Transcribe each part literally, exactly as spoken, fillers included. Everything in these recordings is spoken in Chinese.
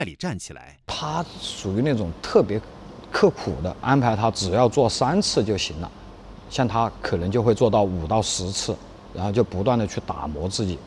里站起来。 他属于那种特别刻苦的，安排他只要做三次就行了，像他可能就会做到五到十次，然后就不断的去打磨自己。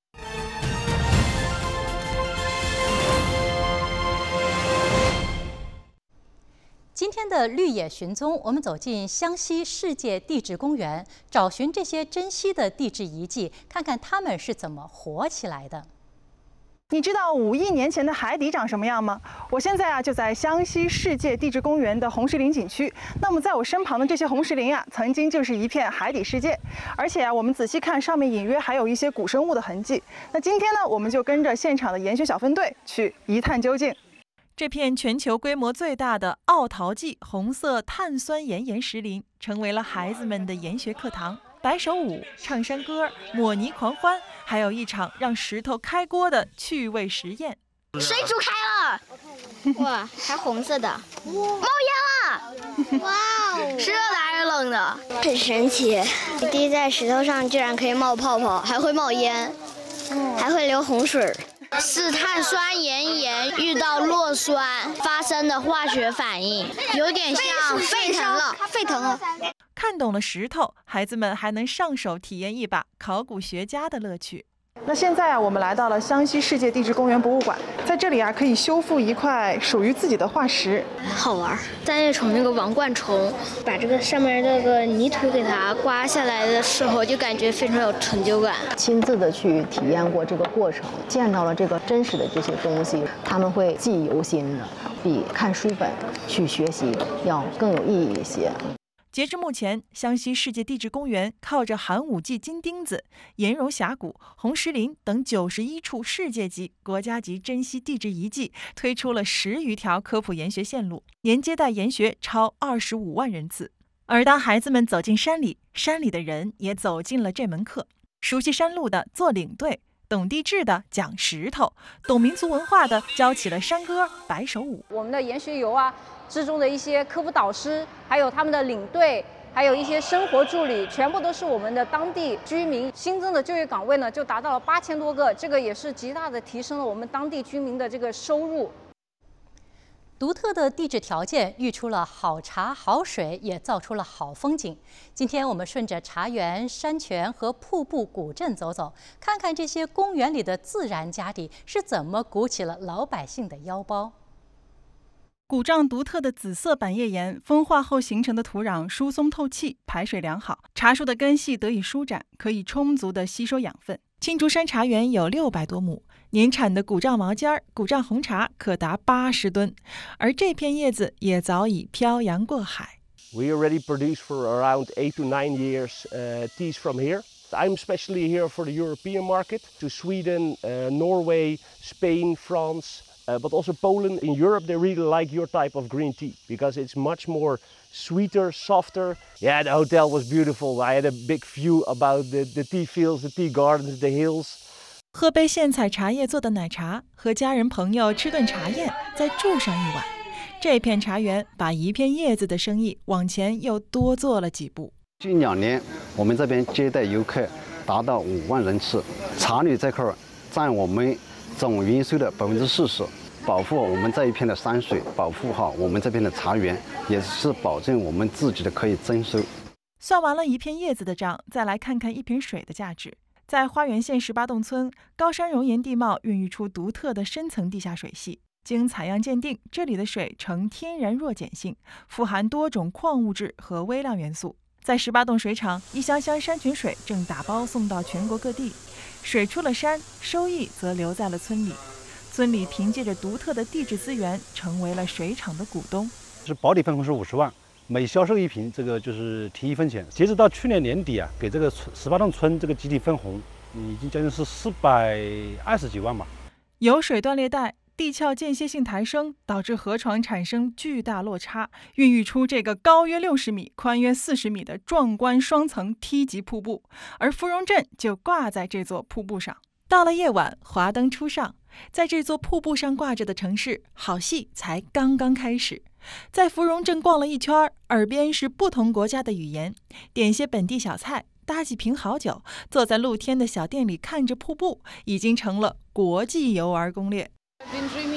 今天的绿野寻踪，我们走进湘西世界地质公园，找寻这些珍稀的地质遗迹，看看它们是怎么活起来的。 你知道五亿年前的海底长什么样吗？我现在啊就在湘西世界地质公园的红石林景区。那么在我身旁的这些红石林啊，曾经就是一片海底世界，而且啊，我们仔细看上面隐约还有一些古生物的痕迹。那今天呢，我们就跟着现场的研学小分队去一探究竟。 这片全球规模最大的奥陶纪红色碳酸盐岩石林，成为了孩子们的研学课堂。摆手舞、唱山歌、抹泥狂欢，还有一场让石头开锅的趣味实验。 水煮开了，哇，还红色的，冒烟了，哇哦，是热的还是冷的？很神奇，滴在石头上居然可以冒泡泡，还会冒烟，还会流洪水。是碳酸盐盐遇到弱酸发生的化学反应，有点像沸腾了，它沸腾了。 看懂了石头，孩子们还能上手体验一把考古学家的乐趣。 那现在啊，我们来到了湘西世界地质公园博物馆，在这里啊，可以修复一块属于自己的化石， 好玩。在那宠那个王冠虫，把这个上面这个泥土给它刮下来的时候，就感觉非常有成就感。 亲自的去体验过这个过程，见到了这个真实的这些东西，他们会记忆犹新的，比看书本去学习要更有意义一些。 截至目前，湘西世界地质公园靠着寒武纪金钉子、岩溶峡谷、红石林等九十一处世界级、国家级珍稀地质遗迹，推出了十余条科普研学线路，年接待研学超二十五万人次。而当孩子们走进山里，山里的人也走进了这门课。熟悉山路的做领队，懂地质的讲石头，懂民族文化的教起了山歌、摆手舞。 我们的研学游啊之中的一些科普导师，还有他们的领队，还有一些生活助理，全部都是我们的当地居民。新增的就业岗位呢，就达到了八千多个，这个也是极大的提升了我们当地居民的这个收入。 独特的地质条件育出了好茶好水，也造出了好风景。今天我们顺着茶园、山泉和瀑布古镇走走，看看这些公园里的自然家底是怎么鼓起了老百姓的腰包。 古丈独特的紫色板叶岩风化后形成的土壤疏松透气，排水良好，茶树的根系得以舒展，可以充足地吸收养分。青竹山茶园有六百多亩，年产的古丈毛尖、古丈红茶可达八十吨，而这片叶子也早已漂洋过海。 We already produce for around eight to nine years uh, teas from here. I'm especially here for the European market, to Sweden, uh, Norway, Spain, France. Uh, but also Poland. In Europe, they really like your type of green tea because it's much more sweeter, softer. Yeah, the hotel was beautiful. I had a big view about the, the tea fields, the tea gardens, the hills. 喝杯现采茶叶做的奶茶，和家人朋友吃顿茶宴，再住上一晚。这片茶园把一片叶子的生意往前又多做了几步。 近两年，我们这边接待游客达到五万人次，茶旅这块占我们总营收的百分之四十，保护我们这一片的山水，保护好我们这边的茶园，也是保证我们自己的可以增收。 算完了一片叶子的账，再来看看一瓶水的价值。在花园县十八洞村，高山熔岩地貌孕育出独特的深层地下水系。经采样鉴定，这里的水呈天然弱碱性，富含多种矿物质和微量元素。在十八洞水厂，一箱箱山泉水正打包送到全国各地。水出了山，收益则留在了村里。村里凭借着独特的地质资源，成为了水厂的股东。 是保底分红是五十万，每销售一瓶，这个就是提一分钱。截止到去年年底啊，给这个十八洞村这个集体分红，已经将近是四百二十几万吧。 有水断裂带，地壳间歇性抬升，导致河床产生巨大落差，孕育出这个高约六十米、宽约四十米的壮观双层梯级瀑布。而芙蓉镇就挂在这座瀑布上。到了夜晚，华灯初上，在这座瀑布上挂着的城市，好戏才刚刚开始。在芙蓉镇逛了一圈，耳边是不同国家的语言，点些本地小菜，搭几瓶好酒，坐在露天的小店里看着瀑布，已经成了国际游玩攻略。 I've been dreaming to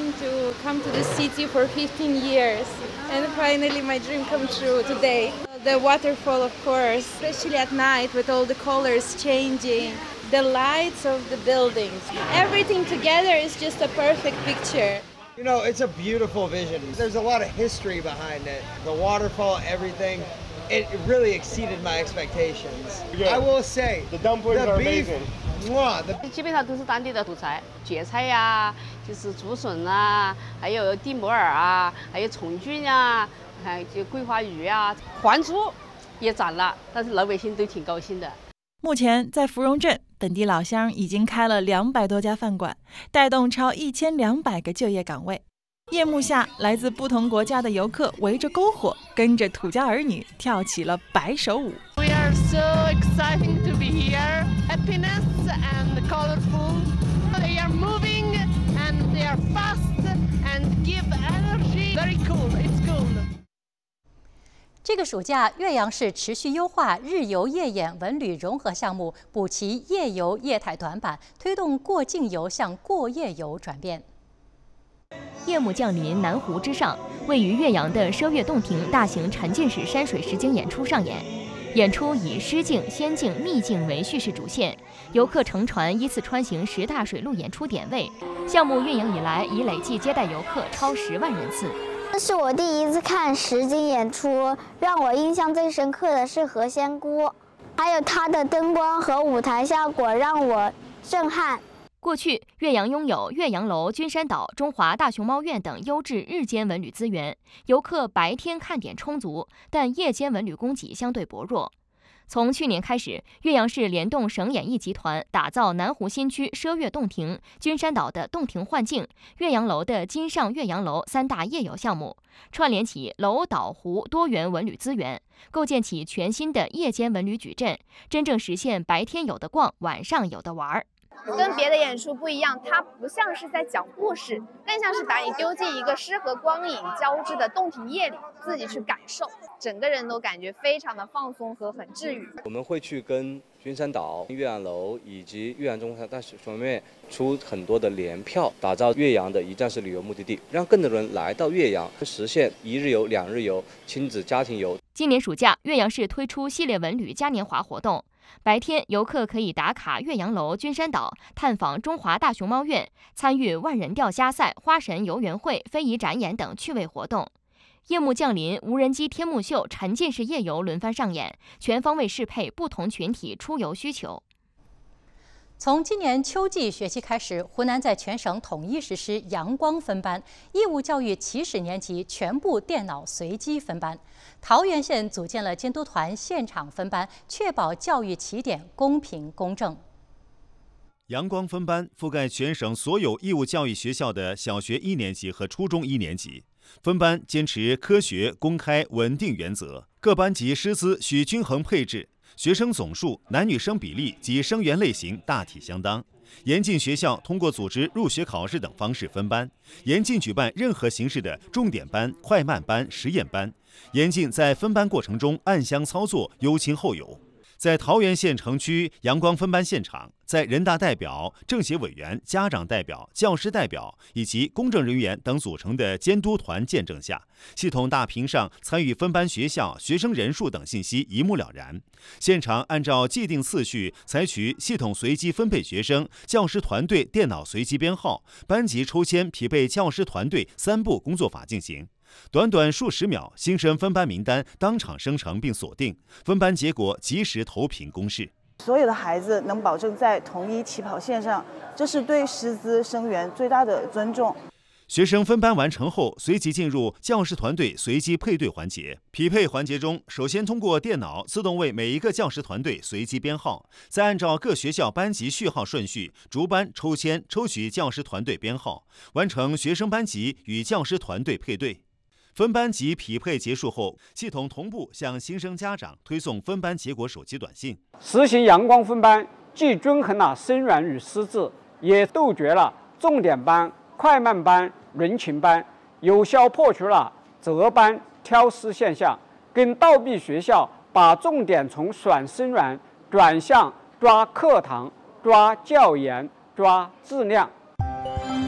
to come to the city for fifteen years, and finally my dream come true today. The waterfall, of course, especially at night with all the colors changing, the lights of the buildings. Everything together is just a perfect picture. You know, it's a beautiful vision. There's a lot of history behind it. The waterfall, everything, it really exceeded my expectations. I will say, the dumplings the are beef, amazing. Mwah, the 基本上都是当地的土菜，蕨菜呀，就是竹笋啊，还有地摩尔啊，还有葱菌啊，还有桂花鱼啊，还珠也涨了，但是老百姓都挺高兴的。 目前在芙蓉镇，本地老乡已经开了两百多家饭馆，带动超一千两百个就业岗位。夜幕下，来自不同国家的游客围着篝火，跟着土家儿女跳起了白手舞。 We are so exciting to be here. Happiness and colorful. They are moving and they are fast and give energy. Very cool. It's cool. 这个暑假，岳阳市持续优化日游夜演文旅融合项目，补齐夜游业态短板，推动过境游向过夜游转变。 夜幕降临，南湖之上，位于岳阳的奢悦洞庭大型沉浸式山水实景演出上演。演出以诗境、仙境、秘境为叙事主线，游客乘船依次穿行十大水陆演出点位。项目运营以来，已累计接待游客超十万人次。 这是我第一次看实景演出，让我印象最深刻的是何仙姑，还有它的灯光和舞台效果让我震撼。 过去，岳阳拥有岳阳楼、君山岛、中华大熊猫院等优质日间文旅资源，游客白天看点充足，但夜间文旅供给相对薄弱。从去年开始，岳阳市联动省演艺集团打造南湖新区奢悦洞庭、君山岛的洞庭幻境、岳阳楼的金上岳阳楼三大夜游项目，串联起楼岛湖多元文旅资源，构建起全新的夜间文旅矩阵，真正实现白天有的逛，晚上有的玩。 跟别的演出不一样，它不像是在讲故事，更像是把你丢进一个诗和光影交织的洞庭夜里，自己去感受，整个人都感觉非常的放松和很治愈。 我们会去跟君山岛、岳阳楼以及岳阳中华大熊猫院出很多的联票，打造岳阳的一站式旅游目的地，让更多人来到岳阳，实现一日游、两日游、亲子家庭游。 今年暑假，岳阳市推出系列文旅嘉年华活动。白天，游客可以打卡岳阳楼、君山岛，探访中华大熊猫院，参与万人钓虾赛、花神游园会、非遗展演等趣味活动。夜幕降临，无人机天幕秀、沉浸式夜游轮番上演，全方位适配不同群体出游需求。 从今年秋季学期开始，湖南在全省统一实施阳光分班，义务教育起始年级全部电脑随机分班。桃源县组建了监督团，现场分班，确保教育起点公平公正。 阳光分班覆盖全省所有义务教育学校的小学一年级和初中一年级。分班坚持科学、公开、稳定原则，各班级师资需均衡配置。学生总数、男女生比例及生源类型大体相当，严禁学校通过组织入学考试等方式分班，严禁举办任何形式的重点班、快慢班、实验班，严禁在分班过程中暗箱操作、优亲后有。在桃源县城区阳光分班现场，在人大代表、政协委员、家长代表、教师代表以及公证人员等组成的监督团见证下，系统大屏上参与分班学校、学生人数等信息一目了然。现场按照既定次序，采取系统随机分配学生、教师团队电脑随机编号、班级抽签匹配教师团队三步工作法进行。短短数十秒，新生分班名单当场生成并锁定，分班结果及时投屏公示。 所有的孩子能保证在同一起跑线上，这是对师资生源最大的尊重。 学生分班完成后，随即进入教师团队随机配对环节。匹配环节中，首先通过电脑自动为每一个教师团队随机编号，再按照各学校班级序号顺序，逐班抽签抽取教师团队编号，完成学生班级与教师团队配对。分班级匹配结束后，系统同步向新生家长推送分班结果手机短信。 实行阳光分班，既均衡了生源与师资，也杜绝了重点班、快慢班、人情班，有效破除了择班挑师现象，跟倒逼学校把重点从选生源转向抓课堂、抓教研、抓质量。